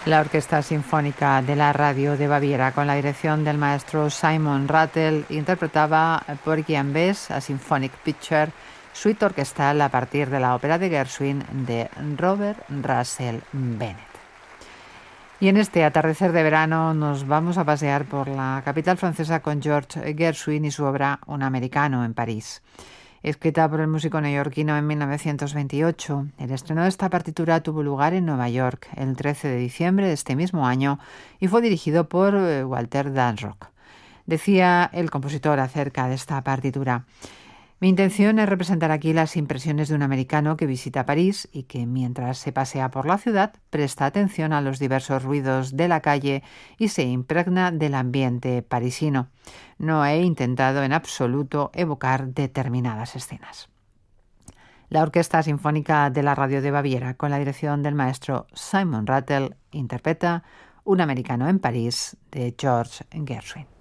La Orquesta Sinfónica de la Radio de Baviera, con la dirección del maestro Simon Rattle, interpretaba Porgy and Bess, a Symphonic Picture, suite orquestal a partir de la ópera de Gershwin de Robert Russell Bennett. Y en este atardecer de verano nos vamos a pasear por la capital francesa con George Gershwin y su obra Un americano en París. Escrita por el músico neoyorquino en 1928, el estreno de esta partitura tuvo lugar en Nueva York el 13 de diciembre de este mismo año y fue dirigido por Walter Danrock. Decía el compositor acerca de esta partitura: mi intención es representar aquí las impresiones de un americano que visita París y que, mientras se pasea por la ciudad, presta atención a los diversos ruidos de la calle y se impregna del ambiente parisino. No he intentado en absoluto evocar determinadas escenas. La Orquesta Sinfónica de la Radio de Baviera, con la dirección del maestro Simon Rattle, interpreta Un americano en París de George Gershwin.